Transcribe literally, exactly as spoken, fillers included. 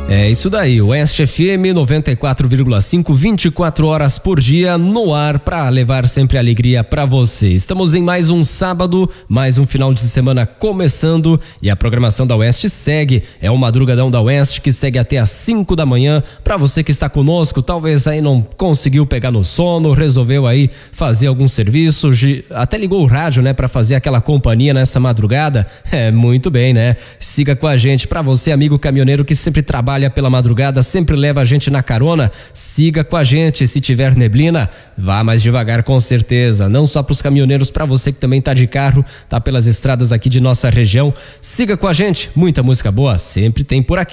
É isso daí, o Oeste F M noventa e quatro vírgula cinco, vinte e quatro horas por dia no ar para levar sempre alegria para você. Estamos em mais um sábado, mais um final de semana começando e a programação da Oeste segue. É o Madrugadão da Oeste que segue até às cinco da manhã. Para você que está conosco, talvez aí não conseguiu pegar no sono, resolveu aí fazer algum serviço, até ligou o rádio, né, para fazer aquela companhia nessa madrugada. É muito bem, né? Siga com a gente. Para você, amigo caminhoneiro que sempre trabalha pela madrugada, sempre leva a gente na carona, siga com a gente. Se tiver neblina, vá mais devagar, com certeza, não só para os caminhoneiros, para você que também tá de carro, tá pelas estradas aqui de nossa região. Siga com a gente, muita música boa sempre tem por aqui.